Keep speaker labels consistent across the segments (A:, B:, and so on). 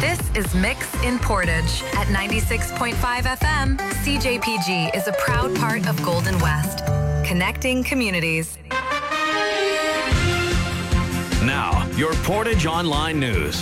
A: This is Mix in Portage. At 96.5 FM, CJPG is a proud part of Golden West, connecting communities.
B: Now, your Portage Online News.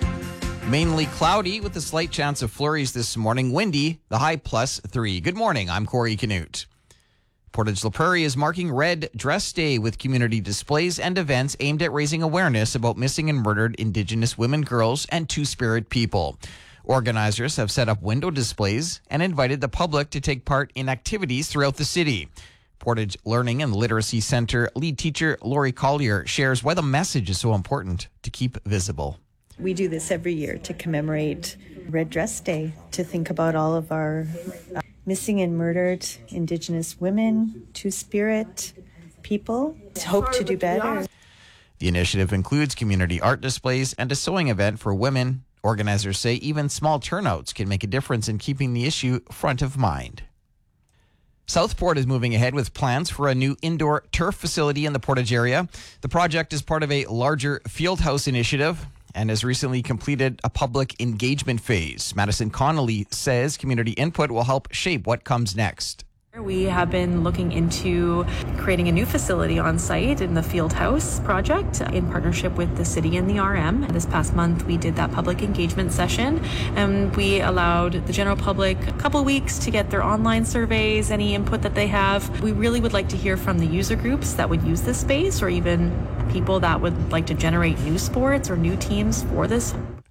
C: Mainly cloudy with a slight chance of flurries this morning. Windy, the high +3. Good morning, I'm Corey Canute. Portage La Prairie is marking Red Dress Day with community displays and events aimed at raising awareness about missing and murdered Indigenous women, girls, and Two-Spirit people. Organizers have set up window displays and invited the public to take part in activities throughout the city. Portage Learning and Literacy Center lead teacher Lori Collier shares why the message is so important to keep visible.
D: We do this every year to commemorate Red Dress Day, to think about all of our missing and murdered Indigenous women, Two-Spirit people. Hope to do better.
C: The initiative includes community art displays and a sewing event for women. Organizers say even small turnouts can make a difference in keeping the issue front of mind. Southport is moving ahead with plans for a new indoor turf facility in the Portage area. The project is part of a larger Fieldhouse initiative and has recently completed a public engagement phase. Madison Connolly says community input will help shape what comes next.
E: We have been looking into creating a new facility on site in the Fieldhouse project in partnership with the city and the RM. This past month, we did that public engagement session, and we allowed the general public a couple weeks to get their online surveys, any input that they have. We really would like to hear from the user groups that would use this space, or even people that would like to generate new sports or new teams for this.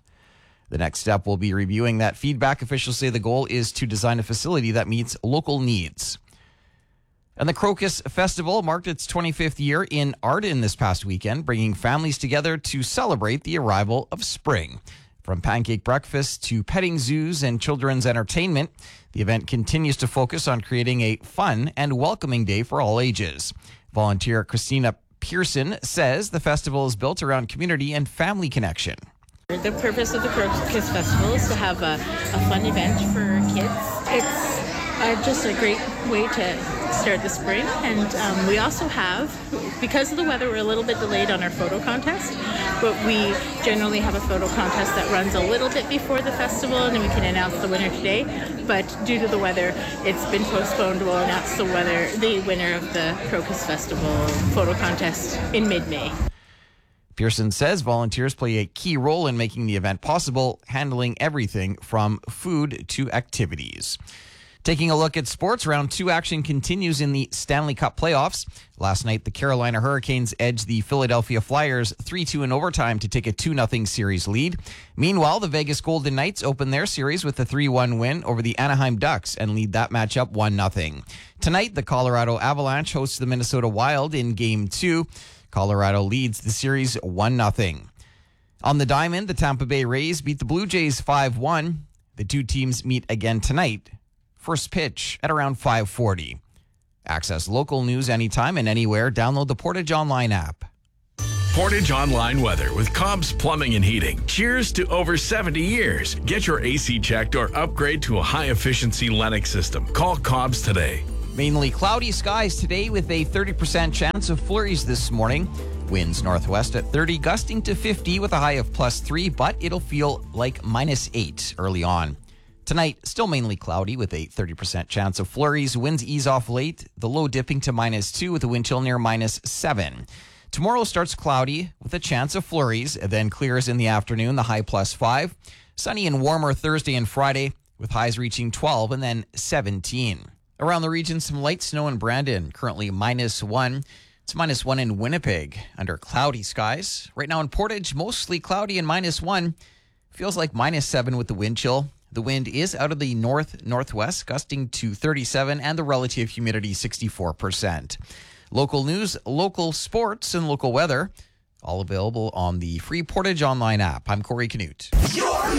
C: The next step will be reviewing that feedback. Officials say the goal is to design a facility that meets local needs. And the Crocus Festival marked its 25th year in Arden this past weekend, bringing families together to celebrate the arrival of spring. From pancake breakfast to petting zoos and children's entertainment, the event continues to focus on creating a fun and welcoming day for all ages. Volunteer Christina Pearson says the festival is built around community and family connection.
F: The purpose of the Crocus Festival is to have a fun event for kids. It's just a great way to start the spring, and we also have, because of the weather, we're a little bit delayed on our photo contest, but we generally have a photo contest that runs a little bit before the festival, and then we can announce the winner today. But due to the weather, it's been postponed. We'll announce the winner of the Crocus Festival photo contest in mid-May.
C: Pearson says volunteers play a key role in making the event possible, handling everything from food to activities. Taking a look at sports, round 2 action continues in the Stanley Cup playoffs. Last night, the Carolina Hurricanes edged the Philadelphia Flyers 3-2 in overtime to take a 2-0 series lead. Meanwhile, the Vegas Golden Knights opened their series with a 3-1 win over the Anaheim Ducks and lead that matchup 1-0. Tonight, the Colorado Avalanche hosts the Minnesota Wild in Game 2. Colorado leads the series 1-0. On the diamond, the Tampa Bay Rays beat the Blue Jays 5-1. The two teams meet again tonight. First pitch at around 5:40. Access local news anytime and anywhere. Download the Portage Online app.
B: Portage Online weather with Cobb's Plumbing and Heating. Cheers to over 70 years. Get your AC checked or upgrade to a high-efficiency Lennox system. Call Cobb's today.
C: Mainly cloudy skies today with a 30% chance of flurries this morning. Winds northwest at 30, gusting to 50 with a high of +3, but it'll feel like -8 early on. Tonight, still mainly cloudy with a 30% chance of flurries. Winds ease off late, the low dipping to -2 with a wind chill near -7. Tomorrow starts cloudy with a chance of flurries, then clears in the afternoon, the high +5. Sunny and warmer Thursday and Friday with highs reaching 12 and then 17. Around the region, some light snow in Brandon, currently -1. It's -1 in Winnipeg under cloudy skies. Right now in Portage, mostly cloudy and -1. Feels like -7 with the wind chill. The wind is out of the north-northwest, gusting to 37, and the relative humidity 64%. Local news, local sports, and local weather, all available on the free Portage Online app. I'm Corey Canute.